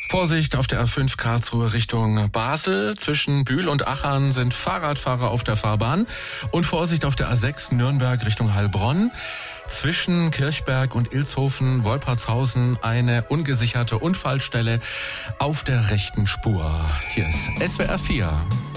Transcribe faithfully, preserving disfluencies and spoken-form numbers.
Vorsicht auf der A fünf Karlsruhe Richtung Basel. Zwischen Bühl und Achern sind Fahrradfahrer auf der Fahrbahn. Und Vorsicht auf der A sechs Nürnberg Richtung Heilbronn. Zwischen Kirchberg und Ilshofen, Wolpertshausen eine ungesicherte Unfallstelle auf der rechten Spur. Hier ist S W R vier.